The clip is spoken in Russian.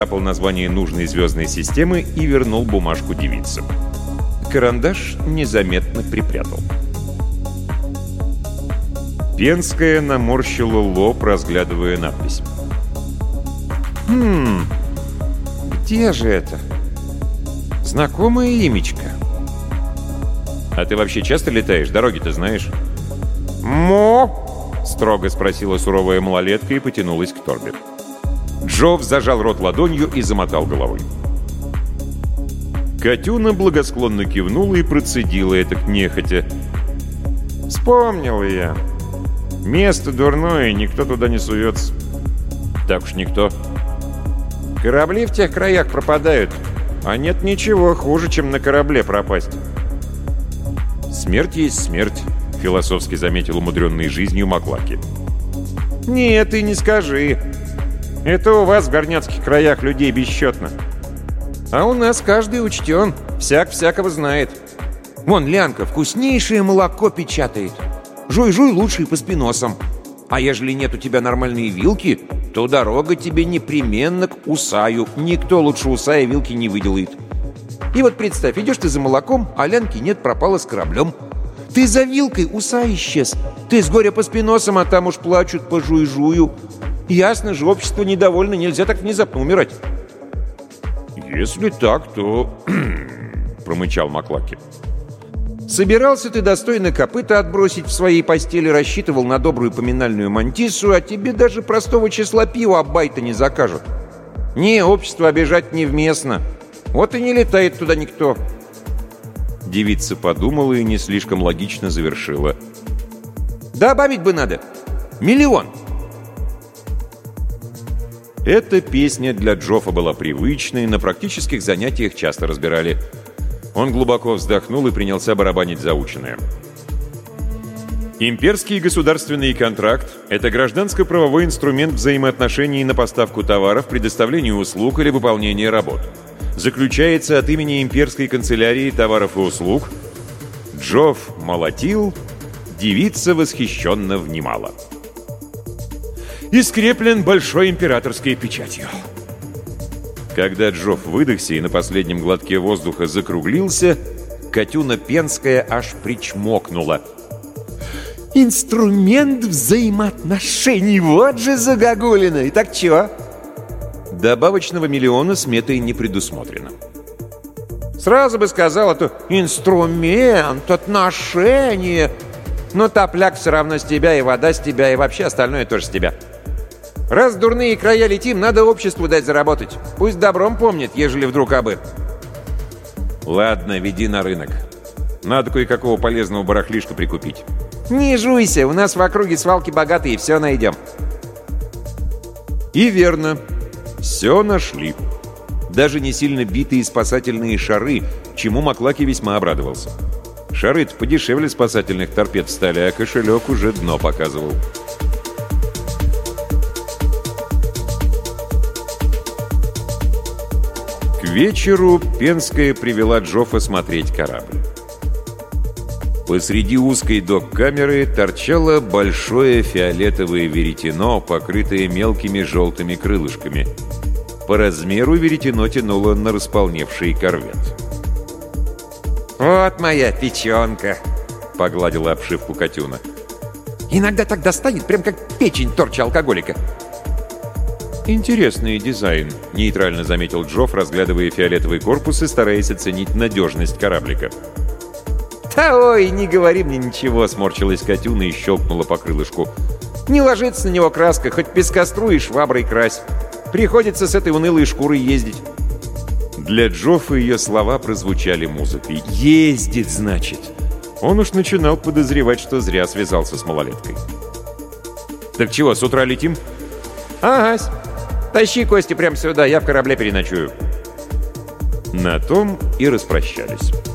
нацарапал название нужной звездной системы и вернул бумажку девице. Карандаш незаметно припрятал. Пенская наморщила лоб, разглядывая надпись. Где же это? Знакомое имечко. А ты вообще часто летаешь? Дороги-то знаешь? «Мо?» — строго спросила суровая малолетка и потянулась к торбе. Джофф зажал рот ладонью и замотал головой. Катюна благосклонно кивнула и процедила это нехотя. «Вспомнил я. Место дурное, никто туда не суется». «Так уж никто. Корабли в тех краях пропадают, а нет ничего хуже, чем на корабле пропасть». «Смерть есть смерть», — философски заметил умудренный жизнью Маклаки. «Нет, ты не скажи. Это у вас в горняцких краях людей бесчетно. А у нас каждый учтен, всякого знает. Вон, Лянка вкуснейшее молоко печатает. Жуй-жуй лучше и по спиносам. А ежели нет у тебя нормальной вилки, то дорога тебе непременно к Усаю. Никто лучше Усая вилки не выделает. И вот представь, идешь ты за молоком, а Лянки нет, пропала с кораблем. Ты за вилкой, Усай исчез. Ты с горя по спиносам, а там уж плачут по жуй-жую. Ясно же, общество недовольно, нельзя так внезапно умирать». «Если так, то...» — промычал Маклаки. «Собирался ты достойно копыта отбросить в своей постели, рассчитывал на добрую поминальную мантису, а тебе даже простого числа пива аббайта не закажут. Не, общество обижать невместно. Вот и не летает туда никто». Девица подумала и не слишком логично завершила. «Добавить бы надо. 1 000 000». Эта песня для Джоффа была привычной, на практических занятиях часто разбирали. Он глубоко вздохнул и принялся барабанить заученное. Имперский государственный контракт – это гражданско-правовой инструмент взаимоотношений на поставку товаров, предоставление услуг или выполнение работ. Заключается от имени имперской канцелярии товаров и услуг. Джофф молотил, девица восхищенно внимала. И скреплен большой императорской печатью. Когда Джофф выдохся и на последнем глотке воздуха закруглился, Катюна Пенская аж причмокнула. «Инструмент взаимоотношений, вот же загогулина! Итак, чего?» Добавочного 1 000 000 сметой не предусмотрено. «Сразу бы сказал, а то инструмент, отношения. Но топляк все равно с тебя, и вода с тебя, и вообще остальное тоже с тебя. Раз в дурные края летим, надо обществу дать заработать. Пусть добром помнит, ежели вдруг абы». «Ладно, веди на рынок. Надо кое-какого полезного барахлишка прикупить». «Не жуйся, у нас в округе свалки богатые, все найдем». И верно, все нашли. Даже не сильно битые спасательные шары, чему Маклаки весьма обрадовался. Шары-то подешевле спасательных торпед стали, а кошелек уже дно показывал. К вечеру Пенская привела Джоффа смотреть корабль. Посреди узкой док-камеры торчало большое фиолетовое веретено, покрытое мелкими желтыми крылышками. По размеру веретено тянуло на располневший корвет. «Вот моя печенка!» — погладила обшивку Катюна. «Иногда так достанет, прям как печень торча алкоголика». «Интересный дизайн», — нейтрально заметил Джофф, разглядывая фиолетовый корпус и стараясь оценить надежность кораблика. «Да ой, не говори мне ничего», — сморщилась Катюна и щелкнула по крылышку. «Не ложится на него краска, хоть пескостру и шваброй крась. Приходится с этой унылой шкурой ездить». Для Джоффа ее слова прозвучали музыкой. «Ездит, значит». Он уж начинал подозревать, что зря связался с малолеткой. «Так чего, с утра летим?» «Агась. Тащи Кости прямо сюда, я в корабле переночую». На том и распрощались.